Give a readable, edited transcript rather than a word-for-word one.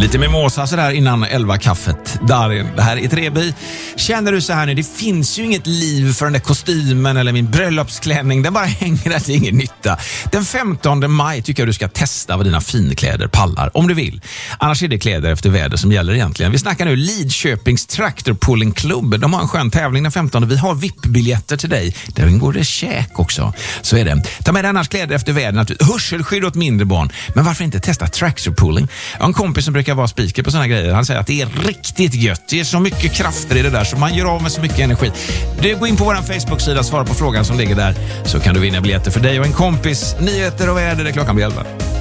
Lite mimosa så där innan 11 kaffet. Darin, det här är Trebi. Känner du så här nu, det finns ju inget liv för den där kostymen eller min bröllopsklänning. Den bara hänger där till ingen nytta. Den 15 maj tycker jag du ska testa vad dina finkläder pallar, om du vill. Annars är det kläder efter väder som gäller egentligen. Vi snackar nu Lidköpings Tractor Pulling Club. De har en skön tävling den 15. Vi har VIP-biljetter till dig. Där ingår det käk också. Så är det. Ta med annars kläder efter väder. Hörselskydd åt mindre barn. Men varför inte testa Tractor Pulling? Jag har en kompis som brukar vara speaker på såna grejer. Han säger att det är riktigt gött. Det är så mycket krafter i det där så man gör av med så mycket energi. Du går in på vår Facebook-sida och svarar på frågan som ligger där, så kan du vinna biljetter för dig och en kompis. Nyheter och väder, det klockan blir 11.